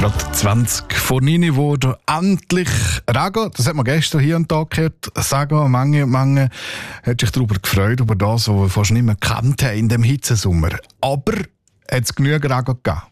Gerade 20 vor 9 wurde endlich Regen. Das hat man gestern hier und da gehört. Sagen manche hat sich darüber gefreut, über das, was wir fast nicht mehr gekannt haben in dem Hitzesommer. Aber hat es genügend Regen gegeben?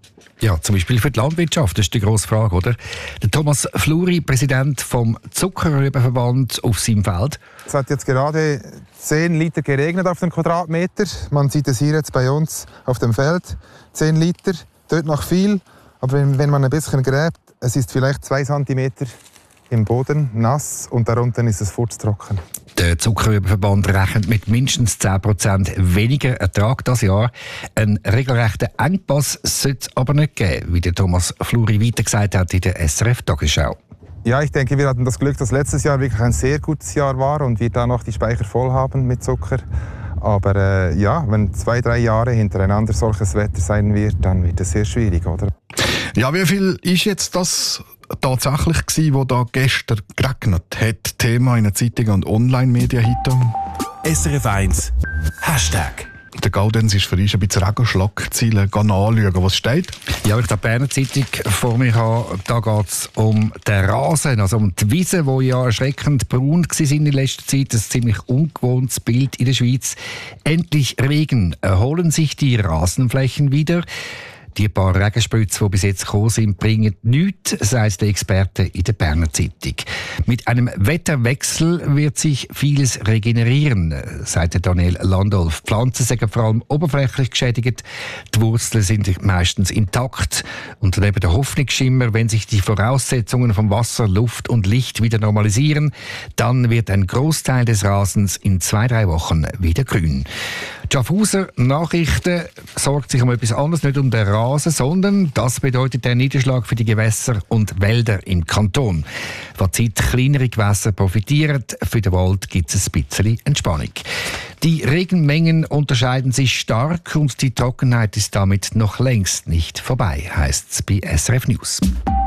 Ja, zum Beispiel für die Landwirtschaft, das ist die grosse Frage, oder? Der Thomas Fluri, Präsident vom Zuckerrübenverband, auf seinem Feld. Es hat jetzt gerade 10 Liter geregnet auf den Quadratmeter. Man sieht es hier jetzt bei uns auf dem Feld. 10 Liter, dort noch viel. Aber wenn man ein bisschen gräbt, es ist vielleicht 2 cm im Boden nass und darunter ist es furztrocken. Der Zuckerrübenverband rechnet mit mindestens 10% weniger Ertrag dieses Jahr. Einen regelrechten Engpass sollte es aber nicht geben, wie der Thomas Fluri weiter gesagt hat in der SRF-Tagesschau. Ja, ich denke, wir hatten das Glück, dass letztes Jahr wirklich ein sehr gutes Jahr war und wir da noch die Speicher voll haben mit Zucker. Aber wenn 2-3 Jahre hintereinander solches Wetter sein wird, dann wird es sehr schwierig, oder? Ja, wie viel ist jetzt das tatsächlich gewesen, wo da gestern geregnet hat? Thema in den Zeitungen und Online-Medien heute. SRF 1 Hashtag. Der Gaudenz ist für uns ein bisschen Regenschlagziele anschauen. Was steht? Ja, wenn ich die Berner Zeitung vor mir habe, da geht es um den Rasen, also um die Wiesen, die ja erschreckend braun waren in letzter Zeit. Das ist ein ziemlich ungewohntes Bild in der Schweiz. Endlich Regen. Erholen sich die Rasenflächen wieder? Die paar Regenspritze, die bis jetzt gekommen sind, bringen nichts, sagt der Experte in der Berner Zeitung. Mit einem Wetterwechsel wird sich vieles regenerieren, sagt Daniel Landolf. Pflanzen sind vor allem oberflächlich geschädigt, die Wurzeln sind meistens intakt. Und neben der Hoffnungsschimmer, wenn sich die Voraussetzungen von Wasser, Luft und Licht wieder normalisieren, dann wird ein Großteil des Rasens in 2-3 Wochen wieder grün. Schaffhauser Nachrichten sorgt sich um etwas anderes, nicht um den Rasen, sondern das bedeutet der Niederschlag für die Gewässer und Wälder im Kanton. Fazit: kleinere Gewässer profitieren, für den Wald gibt es ein bisschen Entspannung. Die Regenmengen unterscheiden sich stark und die Trockenheit ist damit noch längst nicht vorbei, heisst es bei SRF News.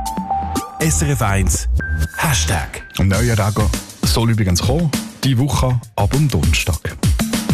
SRF 1 Hashtag. Ein neuer Regen soll übrigens kommen, diese Woche ab dem Donnerstag.